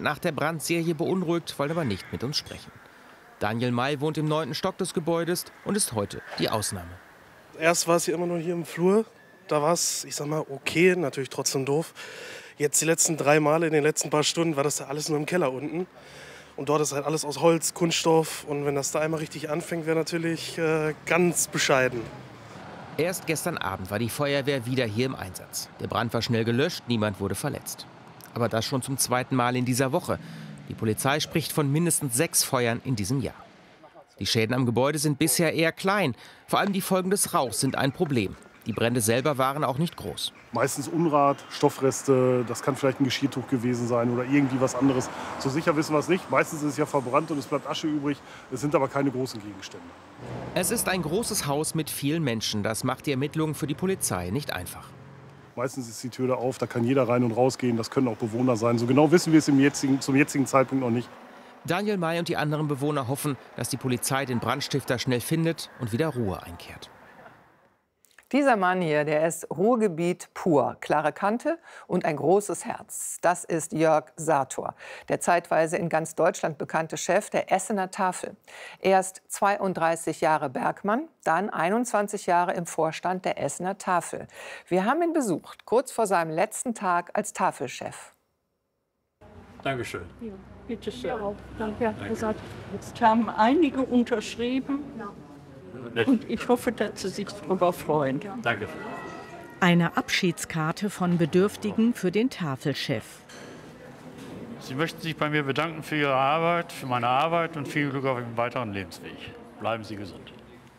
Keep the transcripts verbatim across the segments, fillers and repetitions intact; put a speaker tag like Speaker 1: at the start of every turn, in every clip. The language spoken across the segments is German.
Speaker 1: nach der Brandserie beunruhigt, wollen aber nicht mit uns sprechen. Daniel May wohnt im neunten Stock des Gebäudes und ist heute die Ausnahme.
Speaker 2: Erst war es hier immer nur hier im Flur. Da war es, ich sag mal, okay, natürlich trotzdem doof. Jetzt die letzten drei Male in den letzten paar Stunden war das da alles nur im Keller unten. Und dort ist halt alles aus Holz, Kunststoff. Und wenn das da einmal richtig anfängt, wäre natürlich äh, ganz bescheiden.
Speaker 1: Erst gestern Abend war die Feuerwehr wieder hier im Einsatz. Der Brand war schnell gelöscht, niemand wurde verletzt. Aber das schon zum zweiten Mal in dieser Woche. Die Polizei spricht von mindestens sechs Feuern in diesem Jahr. Die Schäden am Gebäude sind bisher eher klein. Vor allem die Folgen des Rauchs sind ein Problem. Die Brände selber waren auch nicht groß.
Speaker 3: Meistens Unrat, Stoffreste, das kann vielleicht ein Geschirrtuch gewesen sein oder irgendwie was anderes. So sicher wissen wir es nicht. Meistens ist es ja verbrannt und es bleibt Asche übrig. Es sind aber keine großen Gegenstände.
Speaker 1: Es ist ein großes Haus mit vielen Menschen. Das macht die Ermittlungen für die Polizei nicht einfach.
Speaker 3: Meistens ist die Tür da auf, da kann jeder rein und rausgehen. Das können auch Bewohner sein. So genau wissen wir es im jetzigen, zum jetzigen Zeitpunkt noch nicht.
Speaker 1: Daniel May und die anderen Bewohner hoffen, dass die Polizei den Brandstifter schnell findet und wieder Ruhe einkehrt.
Speaker 4: Dieser Mann hier, der ist Ruhrgebiet pur, klare Kante und ein großes Herz. Das ist Jörg Sator, der zeitweise in ganz Deutschland bekannte Chef der Essener Tafel. Erst zweiunddreißig Jahre Bergmann, dann einundzwanzig Jahre im Vorstand der Essener Tafel. Wir haben ihn besucht, kurz vor seinem letzten Tag als Tafelchef.
Speaker 5: Dankeschön.
Speaker 6: Ja, bitte schön. Ja, danke. Danke. Jetzt haben einige unterschrieben. Und ich hoffe, dass Sie sich darüber freuen.
Speaker 5: Danke.
Speaker 7: Eine Abschiedskarte von Bedürftigen für den Tafelchef.
Speaker 5: Sie möchten sich bei mir bedanken für Ihre Arbeit, für meine Arbeit und viel Glück auf Ihrem weiteren Lebensweg. Bleiben Sie gesund.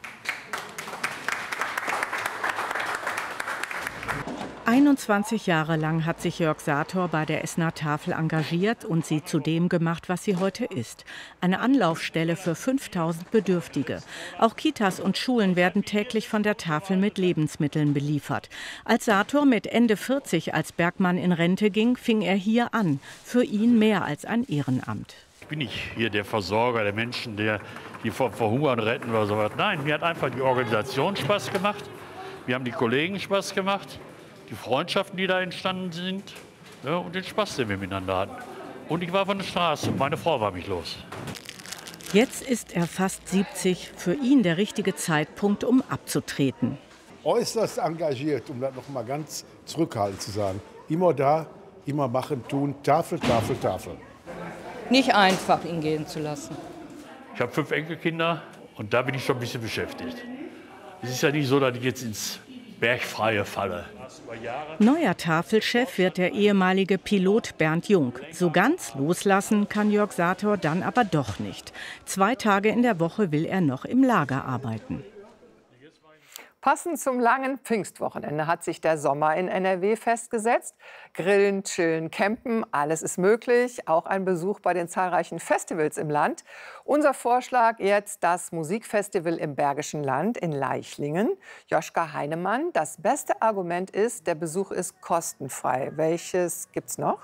Speaker 7: einundzwanzig Jahre lang hat sich Jörg Sator bei der Essener Tafel engagiert und sie zu dem gemacht, was sie heute ist. Eine Anlaufstelle für fünftausend Bedürftige. Auch Kitas und Schulen werden täglich von der Tafel mit Lebensmitteln beliefert. Als Sator mit Ende vierzig als Bergmann in Rente ging, fing er hier an. Für ihn mehr als ein Ehrenamt.
Speaker 5: Ich bin nicht hier der Versorger der Menschen, der die vor, vor Hungern retten oder so was. Nein, mir hat einfach die Organisation Spaß gemacht. Mir haben die Kollegen Spaß gemacht. Die Freundschaften, die da entstanden sind, ja, und den Spaß, den wir miteinander hatten. Und ich war von der Straße und meine Frau war mich los.
Speaker 7: Jetzt ist er fast siebzig, für ihn der richtige Zeitpunkt, um abzutreten.
Speaker 8: Äußerst engagiert, um das noch mal ganz zurückhaltend zu sagen. Immer da, immer machen, tun, Tafel, Tafel, Tafel.
Speaker 9: Nicht einfach, ihn gehen zu lassen.
Speaker 5: Ich habe fünf Enkelkinder und da bin ich schon ein bisschen beschäftigt. Es ist ja nicht so, dass ich jetzt ins Bergfreie falle.
Speaker 7: Neuer Tafelchef wird der ehemalige Pilot Bernd Jung. So ganz loslassen kann Jörg Sator dann aber doch nicht. Zwei Tage in der Woche will er noch im Lager arbeiten.
Speaker 4: Passend zum langen Pfingstwochenende hat sich der Sommer in N R W festgesetzt. Grillen, chillen, campen, alles ist möglich. Auch ein Besuch bei den zahlreichen Festivals im Land. Unser Vorschlag jetzt das Musikfestival im Bergischen Land in Leichlingen. Joschka Heinemann, das beste Argument ist, der Besuch ist kostenfrei. Welches gibt's noch?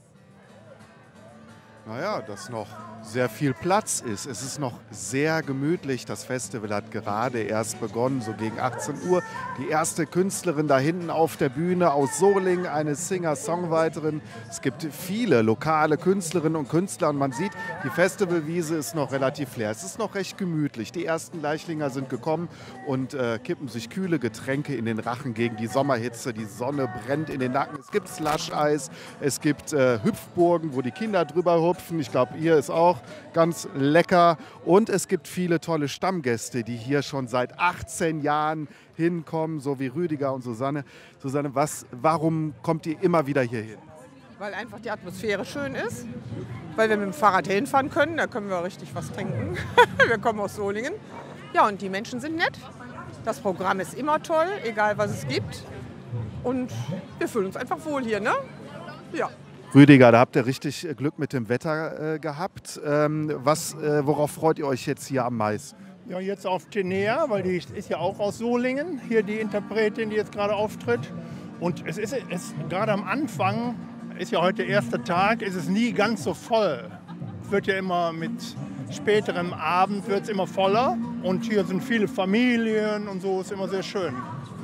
Speaker 10: Naja, dass noch sehr viel Platz ist. Es ist noch sehr gemütlich. Das Festival hat gerade erst begonnen, so gegen achtzehn Uhr. Die erste Künstlerin da hinten auf der Bühne aus Solingen, eine Singer-Songwriterin. Es gibt viele lokale Künstlerinnen und Künstler und man sieht, die Festivalwiese ist noch relativ leer. Es ist noch recht gemütlich. Die ersten Leichlinger sind gekommen und äh, kippen sich kühle Getränke in den Rachen gegen die Sommerhitze. Die Sonne brennt in den Nacken. Es gibt Slush-Eis, es gibt äh, Hüpfburgen, wo die Kinder drüber hupfen. Ich glaube, ihr ist auch ganz lecker. Und es gibt viele tolle Stammgäste, die hier schon seit achtzehn Jahren hinkommen, so wie Rüdiger und Susanne. Susanne, was, warum kommt ihr immer wieder hier hin?
Speaker 11: Weil einfach die Atmosphäre schön ist. Weil wir mit dem Fahrrad hinfahren können, da können wir richtig was trinken. Wir kommen aus Solingen. Ja, und die Menschen sind nett. Das Programm ist immer toll, egal was es gibt. Und wir fühlen uns einfach wohl hier, ne? Ja.
Speaker 10: Rüdiger, da habt ihr richtig Glück mit dem Wetter äh, gehabt. Ähm, was, äh, worauf freut ihr euch jetzt hier am meisten?
Speaker 12: Ja, jetzt auf Tenea, weil die ist ja auch aus Solingen, hier die Interpretin, die jetzt gerade auftritt. Und es ist es, gerade am Anfang, ist ja heute der erste Tag, ist es nie ganz so voll. Es wird ja immer mit späterem Abend wird es immer voller. Und hier sind viele Familien und so, ist immer sehr schön.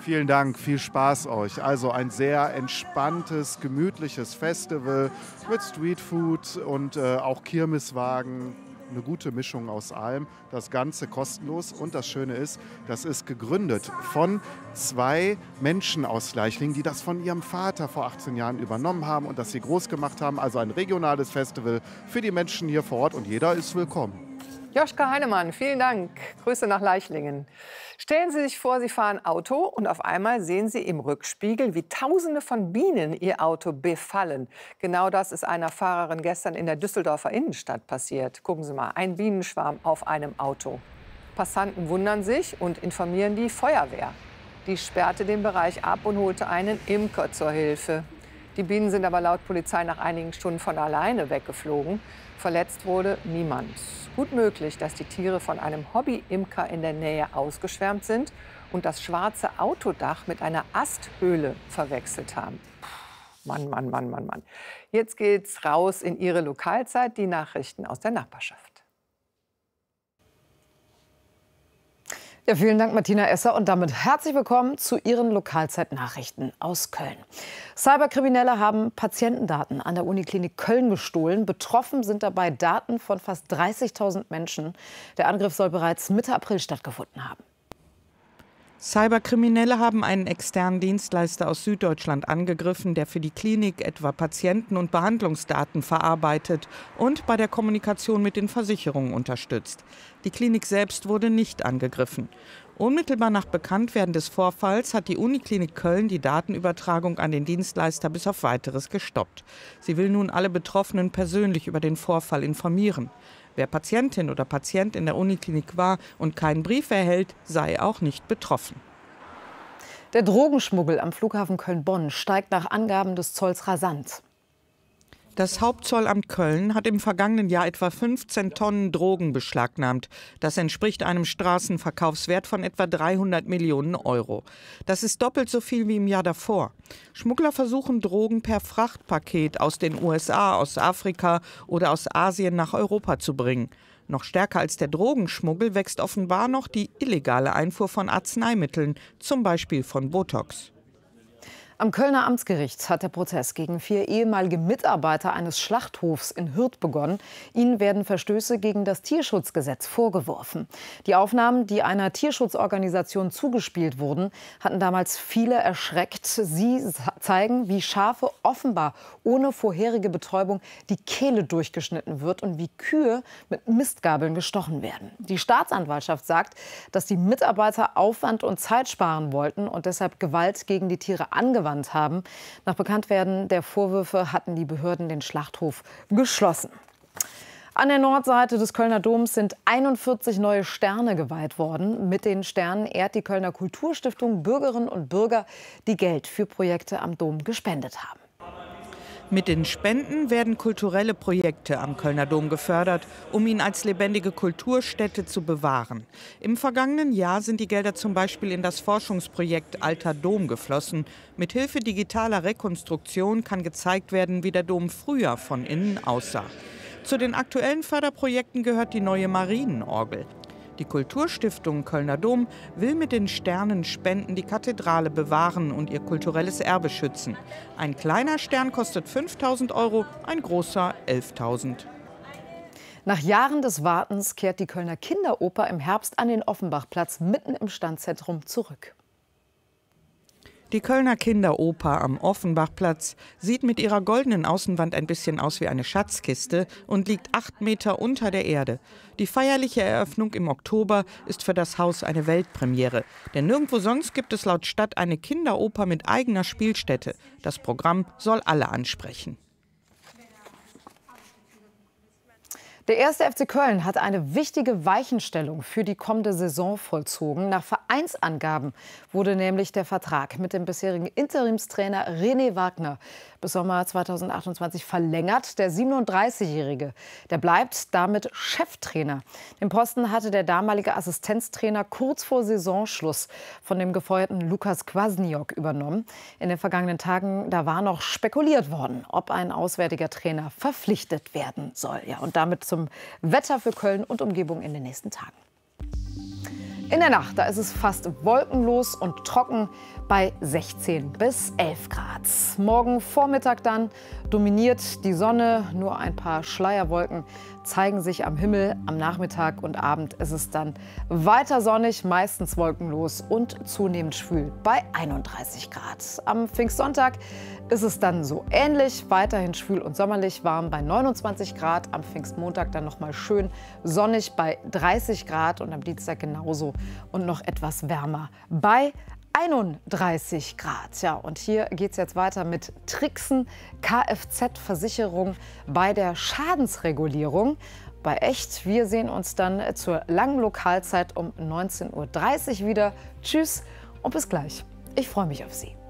Speaker 10: Vielen Dank, viel Spaß euch. Also ein sehr entspanntes, gemütliches Festival mit Streetfood und äh, auch Kirmeswagen. Eine gute Mischung aus allem. Das Ganze kostenlos. Und das Schöne ist, das ist gegründet von zwei Menschen aus Leichlingen, die das von ihrem Vater vor achtzehn Jahren übernommen haben und das sie groß gemacht haben. Also ein regionales Festival für die Menschen hier vor Ort und jeder ist willkommen.
Speaker 4: Joschka Heinemann, vielen Dank. Grüße nach Leichlingen. Stellen Sie sich vor, Sie fahren Auto und auf einmal sehen Sie im Rückspiegel, wie Tausende von Bienen Ihr Auto befallen. Genau das ist einer Fahrerin gestern in der Düsseldorfer Innenstadt passiert. Gucken Sie mal, ein Bienenschwarm auf einem Auto. Passanten wundern sich und informieren die Feuerwehr. Die sperrte den Bereich ab und holte einen Imker zur Hilfe. Die Bienen sind aber laut Polizei nach einigen Stunden von alleine weggeflogen. Verletzt wurde niemand. Gut möglich, dass die Tiere von einem Hobby-Imker in der Nähe ausgeschwärmt sind und das schwarze Autodach mit einer Asthöhle verwechselt haben. Mann, Mann, Mann, Mann, Mann. Jetzt geht's raus in Ihre Lokalzeit, die Nachrichten aus der Nachbarschaft.
Speaker 13: Ja, vielen Dank, Martina Esser. Und damit herzlich willkommen zu Ihren Lokalzeit-Nachrichten aus Köln. Cyberkriminelle haben Patientendaten an der Uniklinik Köln gestohlen. Betroffen sind dabei Daten von fast dreißigtausend Menschen. Der Angriff soll bereits Mitte April stattgefunden haben.
Speaker 14: Cyberkriminelle haben einen externen Dienstleister aus Süddeutschland angegriffen, der für die Klinik etwa Patienten- und Behandlungsdaten verarbeitet und bei der Kommunikation mit den Versicherungen unterstützt. Die Klinik selbst wurde nicht angegriffen. Unmittelbar nach Bekanntwerden des Vorfalls hat die Uniklinik Köln die Datenübertragung an den Dienstleister bis auf Weiteres gestoppt. Sie will nun alle Betroffenen persönlich über den Vorfall informieren. Wer Patientin oder Patient in der Uniklinik war und keinen Brief erhält, sei auch nicht betroffen.
Speaker 13: Der Drogenschmuggel am Flughafen Köln-Bonn steigt nach Angaben des Zolls rasant.
Speaker 14: Das Hauptzollamt Köln hat im vergangenen Jahr etwa fünfzehn Tonnen Drogen beschlagnahmt. Das entspricht einem Straßenverkaufswert von etwa dreihundert Millionen Euro. Das ist doppelt so viel wie im Jahr davor. Schmuggler versuchen, Drogen per Frachtpaket aus den U S A, aus Afrika oder aus Asien nach Europa zu bringen. Noch stärker als der Drogenschmuggel wächst offenbar noch die illegale Einfuhr von Arzneimitteln, zum Beispiel von Botox.
Speaker 13: Am Kölner Amtsgericht hat der Prozess gegen vier ehemalige Mitarbeiter eines Schlachthofs in Hürth begonnen. Ihnen werden Verstöße gegen das Tierschutzgesetz vorgeworfen. Die Aufnahmen, die einer Tierschutzorganisation zugespielt wurden, hatten damals viele erschreckt. Sie zeigen, wie Schafe offenbar ohne vorherige Betäubung die Kehle durchgeschnitten wird und wie Kühe mit Mistgabeln gestochen werden. Die Staatsanwaltschaft sagt, dass die Mitarbeiter Aufwand und Zeit sparen wollten und deshalb Gewalt gegen die Tiere angewandt haben. Nach Bekanntwerden der Vorwürfe hatten die Behörden den Schlachthof geschlossen. An der Nordseite des Kölner Doms sind einundvierzig neue Sterne geweiht worden. Mit den Sternen ehrt die Kölner Kulturstiftung Bürgerinnen und Bürger, die Geld für Projekte am Dom gespendet haben.
Speaker 14: Mit den Spenden werden kulturelle Projekte am Kölner Dom gefördert, um ihn als lebendige Kulturstätte zu bewahren. Im vergangenen Jahr sind die Gelder zum Beispiel in das Forschungsprojekt Alter Dom geflossen. Mithilfe digitaler Rekonstruktion kann gezeigt werden, wie der Dom früher von innen aussah. Zu den aktuellen Förderprojekten gehört die neue Marienorgel. Die Kulturstiftung Kölner Dom will mit den Sternenspenden die Kathedrale bewahren und ihr kulturelles Erbe schützen. Ein kleiner Stern kostet fünftausend Euro, ein großer elftausend.
Speaker 13: Nach Jahren des Wartens kehrt die Kölner Kinderoper im Herbst an den Offenbachplatz mitten im Stadtzentrum zurück.
Speaker 14: Die Kölner Kinderoper am Offenbachplatz sieht mit ihrer goldenen Außenwand ein bisschen aus wie eine Schatzkiste und liegt acht Meter unter der Erde. Die feierliche Eröffnung im Oktober ist für das Haus eine Weltpremiere. Denn nirgendwo sonst gibt es laut Stadt eine Kinderoper mit eigener Spielstätte. Das Programm soll alle ansprechen.
Speaker 13: Der erste F C Köln hat eine wichtige Weichenstellung für die kommende Saison vollzogen. Nach Vereinsangaben wurde nämlich der Vertrag mit dem bisherigen Interimstrainer René Wagner bis Sommer zweitausendachtundzwanzig verlängert. Der siebenunddreißigjährige, der bleibt damit Cheftrainer. Den Posten hatte der damalige Assistenztrainer kurz vor Saisonschluss von dem gefeuerten Lukas Kwasniok übernommen. In den vergangenen Tagen, da war noch spekuliert worden, ob ein auswärtiger Trainer verpflichtet werden soll. Ja, und damit zum Wetter für Köln und Umgebung in den nächsten Tagen. In der Nacht, da ist es fast wolkenlos und trocken bei sechzehn bis elf Grad. Morgen Vormittag dann dominiert die Sonne, nur ein paar Schleierwolken zeigen sich am Himmel. Am Nachmittag und Abend ist es dann weiter sonnig, meistens wolkenlos und zunehmend schwül bei einunddreißig Grad. Am Pfingstsonntag ist es dann so ähnlich, weiterhin schwül und sommerlich warm bei neunundzwanzig Grad. Am Pfingstmontag dann noch mal schön sonnig bei dreißig Grad und am Dienstag genauso und noch etwas wärmer bei einunddreißig Grad. Ja, und hier geht es jetzt weiter mit Tricksen, Kfz-Versicherung bei der Schadensregulierung. Bei Echt, wir sehen uns dann zur langen Lokalzeit um neunzehn Uhr dreißig wieder. Tschüss und bis gleich. Ich freue mich auf Sie.